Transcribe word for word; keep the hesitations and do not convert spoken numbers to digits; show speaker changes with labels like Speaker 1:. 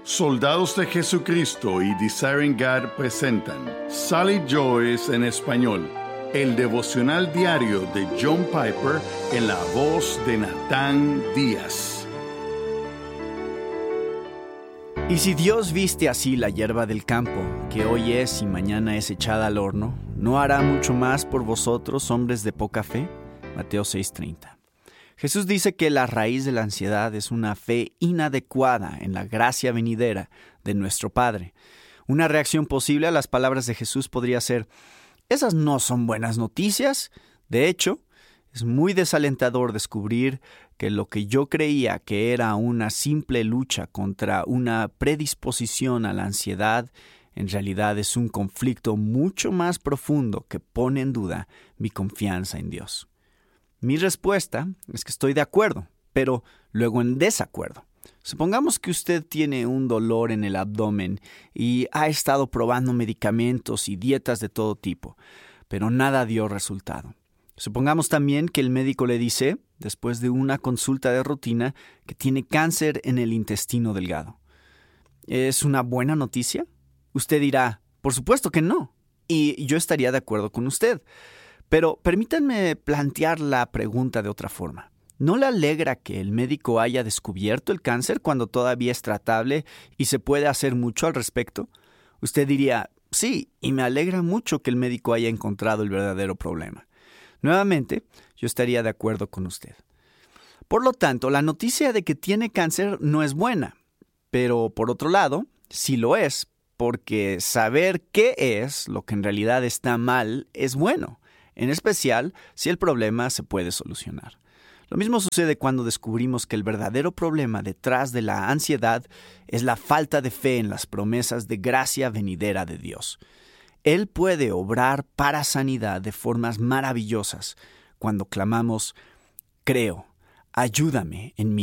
Speaker 1: Soldados de Jesucristo y Desiring God presentan Sally Joyce en español, el devocional diario de John Piper en la voz de Natán Díaz.
Speaker 2: Y si Dios viste así la hierba del campo, que hoy es y mañana es echada al horno, ¿no hará mucho más por vosotros, hombres de poca fe? Mateo seis treinta. Jesús dice que la raíz de la ansiedad es una fe inadecuada en la gracia venidera de nuestro Padre. Una reacción posible a las palabras de Jesús podría ser: esas no son buenas noticias. De hecho, es muy desalentador descubrir que lo que yo creía que era una simple lucha contra una predisposición a la ansiedad, en realidad es un conflicto mucho más profundo que pone en duda mi confianza en Dios. Mi respuesta es que estoy de acuerdo, pero luego en desacuerdo. Supongamos que usted tiene un dolor en el abdomen y ha estado probando medicamentos y dietas de todo tipo, pero nada dio resultado. Supongamos también que el médico le dice, después de una consulta de rutina, que tiene cáncer en el intestino delgado. ¿Es una buena noticia? Usted dirá, por supuesto que no, y yo estaría de acuerdo con usted. Pero permítanme plantear la pregunta de otra forma. ¿No le alegra que el médico haya descubierto el cáncer cuando todavía es tratable y se puede hacer mucho al respecto? Usted diría, sí, y me alegra mucho que el médico haya encontrado el verdadero problema. Nuevamente, yo estaría de acuerdo con usted. Por lo tanto, la noticia de que tiene cáncer no es buena, pero por otro lado, sí lo es, porque saber qué es lo que en realidad está mal es bueno. En especial si el problema se puede solucionar. Lo mismo sucede cuando descubrimos que el verdadero problema detrás de la ansiedad es la falta de fe en las promesas de gracia venidera de Dios. Él puede obrar para sanidad de formas maravillosas cuando clamamos: creo, ayúdame en mi